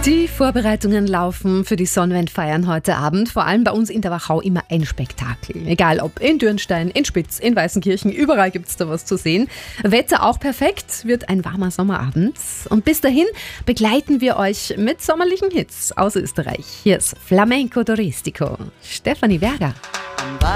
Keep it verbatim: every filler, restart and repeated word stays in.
Die Vorbereitungen laufen für die Sonnenwendfeiern heute Abend. Vor allem bei uns in der Wachau immer ein Spektakel. Egal ob in Dürnstein, in Spitz, in Weißenkirchen, überall gibt es da was zu sehen. Wetter auch perfekt, wird ein warmer Sommerabend. Und bis dahin begleiten wir euch mit sommerlichen Hits aus Österreich. Hier ist Flamenco Turistico. Stefanie Berger.